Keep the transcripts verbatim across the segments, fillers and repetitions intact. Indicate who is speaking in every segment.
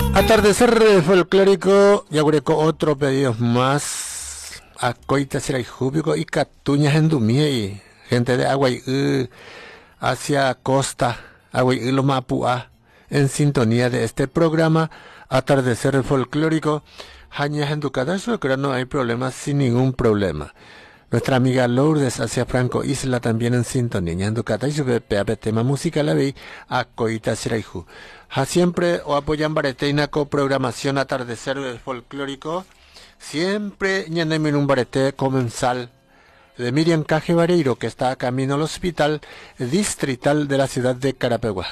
Speaker 1: Atardecer folclórico, yagureco otro pedido más. Acoita será júbico y catuñas en Dumie y gente de Aguay hacia costa, Aguay lo Mapua, en sintonía de este programa Atardecer folclórico. Jañas en Ducadazo, creo no hay problemas, sin ningún problema. Nuestra amiga Lourdes hacia Franco Isla también en sintonía. En Ducadazo, pepe tema música la vi, acoita será ju. Ha siempre o apoyan bareteina con programación Atardecer folclórico. Siempre ñanemen un barete comensal de Miriam Caje Vareiro, que está a camino al hospital distrital de la ciudad de Carapeguá.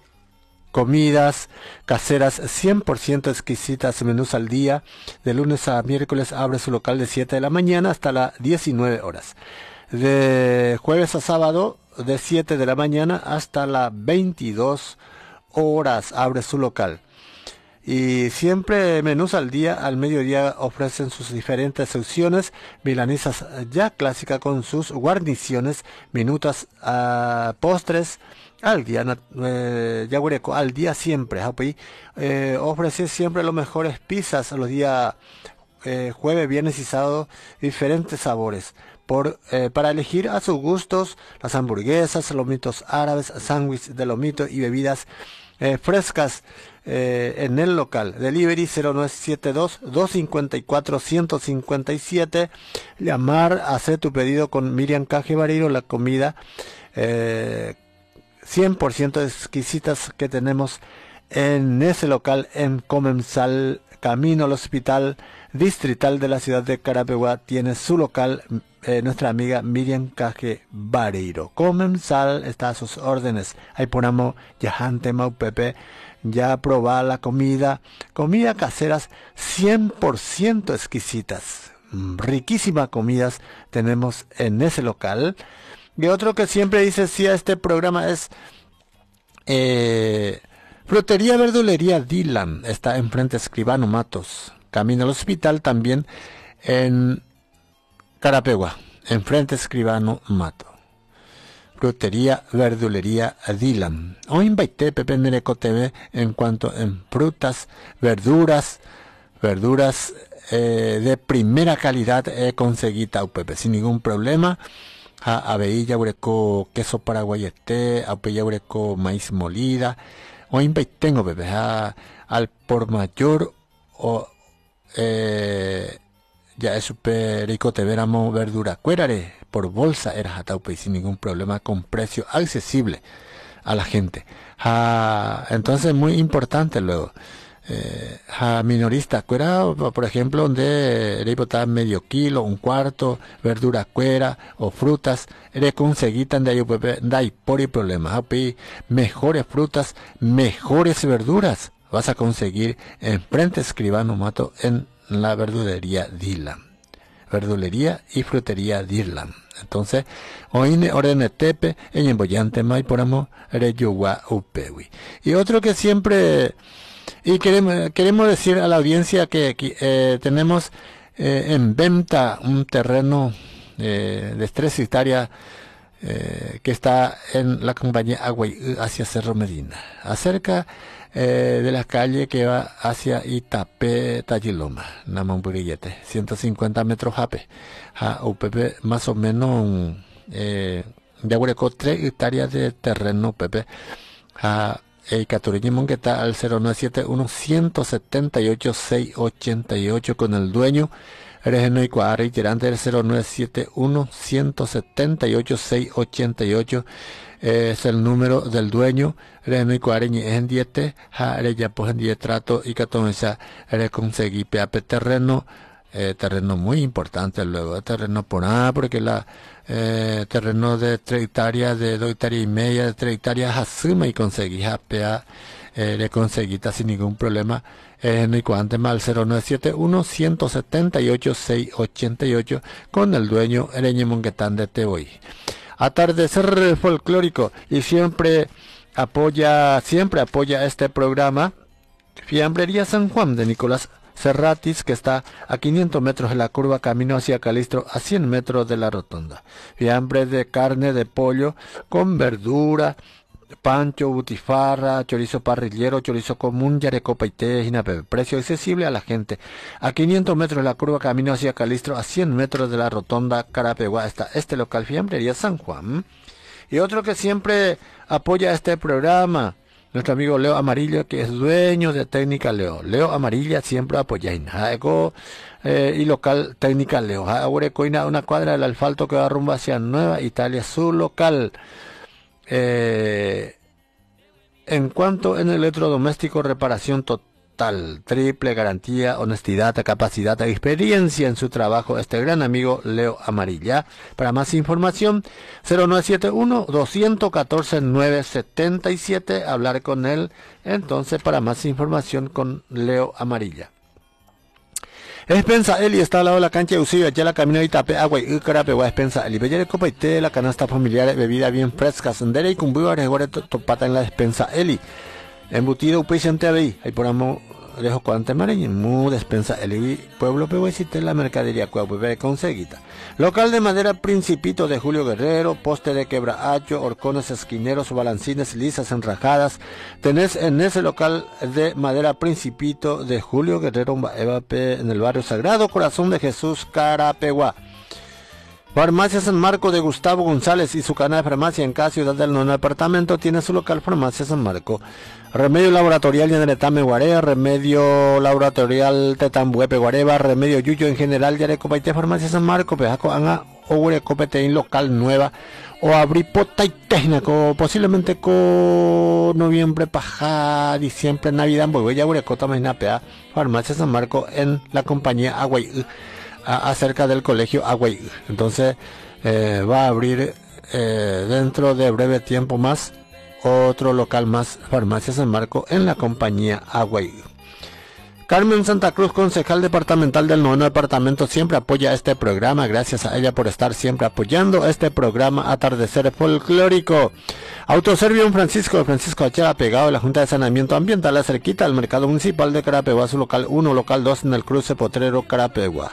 Speaker 1: Comidas caseras cien por ciento exquisitas, menús al día. De lunes a miércoles abre su local de siete de la mañana hasta las diecinueve horas. De jueves a sábado de siete de la mañana hasta las veintidós horas abre su local. Y siempre menús al día, al mediodía ofrecen sus diferentes secciones, milanesas ya clásica con sus guarniciones, minutas, uh, postres, al día, eh, yagureco, al día siempre, eh, ofrece siempre los mejores pizzas los días eh, jueves, viernes y sábado, diferentes sabores. Por, eh, para elegir a sus gustos, las hamburguesas, lomitos árabes, sándwiches de lomito y bebidas eh, frescas eh, en el local. Delivery cero nueve siete dos, dos cinco cuatro, uno cinco siete. Llamar, hacer tu pedido con Miriam Caje Vareiro, la comida eh, cien por ciento exquisitas que tenemos en ese local en Comensal, camino al hospital distrital de la ciudad de Carapeguá. Tiene su local eh, nuestra amiga Miriam Caje Vareiro. Comensal está a sus órdenes. Ahí ponemos Yajante Maupepe, ya probar la comida, comida caseras cien por ciento exquisitas, riquísimas comidas tenemos en ese local. Y otro que siempre dice sí a este programa es eh, Frutería Verdulería Dylan, está enfrente Escribano Matos, camino al hospital también en Carapeguá, enfrente Escribano Matos. Frutería Verdulería Dylan. Hoy invité Pepe Nereco T V en cuanto en frutas, verduras, verduras eh, de primera calidad he conseguido Pepe sin ningún problema. A aveilla yagureco queso paraguayete, a yagureco maíz molida. Hoy invité tengo Pepe al por mayor o eh, ya es super rico te veramos verdura cuérare por bolsa era jataupe sin ningún problema con precio accesible a la gente. Ja, entonces muy importante luego eh, ja, minorista cuera por ejemplo donde le botar medio kilo un cuarto verdura cuera o frutas le conseguitan de ahí pepe dai por el problema japi mejores frutas mejores verduras vas a conseguir en frente Escribano Mato en la verdulería Dylan, verdulería y frutería Dylan. Entonces, hoy orden tepe en embollante mai poramo reyugua upewi. Y otro que siempre y queremos queremos decir a la audiencia que, que eh, tenemos eh, en venta un terreno eh, de tres hectáreas eh, que está en la compañía Aguay hacia Cerro Medina, acerca Eh, de la calle que va hacia Itapé Tayiloma, Namamburillete, ciento cincuenta metros jape, ja, U P P más o menos eh, ya hueco tres hectáreas de terreno Pepe, ja, el Caturiño que está al cero nueve siete uno, uno siete ocho, seis ocho ocho con el dueño, Regeno y Cuadra y tirante del cero nueve siete uno, uno siete ocho, seis ocho ocho. Es el número del dueño. Reno y cuareñi en diete, ja, ya pues en diete trato y que tomesa re conseguí peape terreno, eh, terreno muy importante luego, terreno por nada, porque la eh, terreno de tres hectáreas, de dos hectáreas y media, de tres hectáreas, asuma y conseguí japea, eh, le conseguí sin ningún problema. Eh, no y cuante mal cero nueve siete uno, uno siete ocho, seis ocho ocho con el dueño Ereñe Monguetán de Teboy. Atardecer folclórico y siempre apoya, siempre apoya este programa Fiambrería San Juan de Nicolás Serratis, que está a quinientos metros de la curva camino hacia Calistro, a cien metros de la rotonda. Fiambre de carne de pollo con verdura, pancho, butifarra, chorizo parrillero, chorizo común, yarecopa y té, jinape. Precio accesible a la gente. A quinientos metros de la curva, camino hacia Calistro, a cien metros de la rotonda Carapeguá, está este local Fiambrería San Juan. Y otro que siempre apoya este programa, nuestro amigo Leo Amarilla, que es dueño de Técnica Leo. Leo Amarilla siempre apoya eh, y local Técnica Leo. Agurecoina, una cuadra del asfalto que va rumbo hacia Nueva Italia, su local. Eh, en cuanto en electrodoméstico, reparación total, triple garantía, honestidad, capacidad, experiencia en su trabajo, este gran amigo Leo Amarilla. Para más información, cero nueve siete uno, dos uno cuatro, nueve siete siete, hablar con él, entonces para más información con Leo Amarilla. Expensa Eli está al lado de la cancha de Usibia, ya la camino y tape agua y Carapeguá. Expensa Eli, bella de copa y té, la canasta familiar, bebida bien fresca, sendera y cumbuyo, regore topata en la despensa Eli. Embutido upiciente abey, ahí por amo dejo cuante mareña, mu despensa Eli, pueblo pehuesite la mercadería cuapuebe conseguita. Local de madera Principito de Julio Guerrero, poste de quebrahacho, horcones esquineros, balancines lisas enrajadas. Tenés en ese local de madera Principito de Julio Guerrero en el barrio Sagrado Corazón de Jesús, Carapeguá. Farmacia San Marco de Gustavo González y su cadena de farmacia en cada ciudad del nono departamento tiene su local Farmacia San Marco. Remedio laboratorial Yaneretame Guarea, remedio laboratorial Tetambuepe Guareva, remedio Yuyo en general Yarecopaite Farmacia San Marco, Pejaco Anga, Ogure Copetein local nueva, o abrí pota y técnico, posiblemente con noviembre, paja, diciembre, navidad, voy ya Ogure Cota Mainapea, Farmacia San Marco en la compañía Agüey, acerca del colegio Agüey. Entonces eh, va a abrir eh, dentro de breve tiempo más otro local más, Farmacia San Marco en la compañía Agüey. Carmen Santa Cruz, concejal departamental del noveno departamento, siempre apoya este programa. Gracias a ella por estar siempre apoyando este programa Atardecer Folclórico. Autoservio Francisco, Francisco Achera, pegado a la Junta de Saneamiento Ambiental, cerquita al Mercado Municipal de Carapeguá, su local uno, local dos en el cruce Potrero Carapeguá.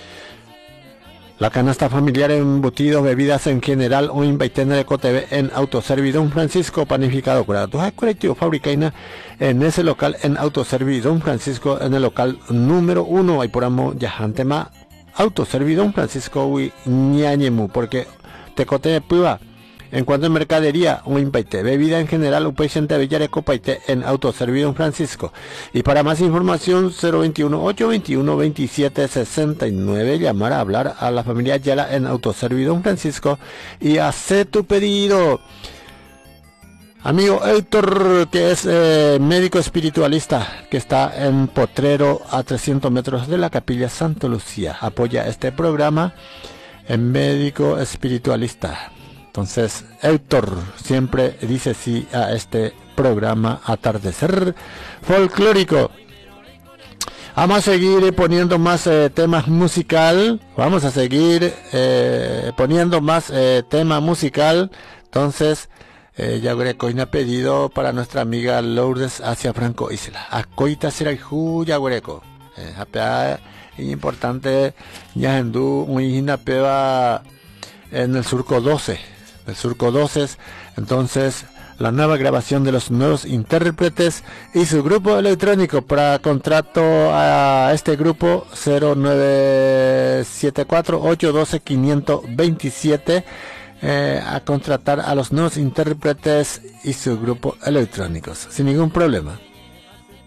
Speaker 1: La canasta familiar, embutidos, bebidas en general, o invaitena de Coteve en Autoservi Don Francisco, panificado curado. Colectivo fabricaina en ese local en Autoservi Don Francisco, en el local número uno. Hay por amo yajantema Autoservi Don Francisco y ñañemu, porque te Coteve prueba. En cuanto a mercadería, un impaite, bebida en general, un paciente Villare Copaite en Autoservi Don Francisco. Y para más información, cero veintiuno, ochocientos veintiuno, veintisiete sesenta y nueve, llamar a hablar a la familia Ayala en Autoservi Don Francisco y hacer tu pedido. Amigo Héctor, que es eh, médico espiritualista, que está en Potrero a trescientos metros de la Capilla Santa Lucía, apoya este programa en médico espiritualista. Entonces, Héctor siempre dice sí a este programa Atardecer Folclórico. Vamos a seguir poniendo más eh, temas musical. Vamos a seguir eh, poniendo más eh, tema musical. Entonces, eh, ya Grecoina pedido para nuestra amiga Lourdes hacia Franco Isla. Acoita será hijo ya Greco. Eh, importante ya hindú muy peba en el surco doce. El surco doce, entonces la nueva grabación de los nuevos intérpretes y su grupo electrónico. Para contrato a este grupo cero nueve siete cuatro, ocho uno dos, cinco dos siete, eh, a contratar a los nuevos intérpretes y su grupo electrónicos sin ningún problema.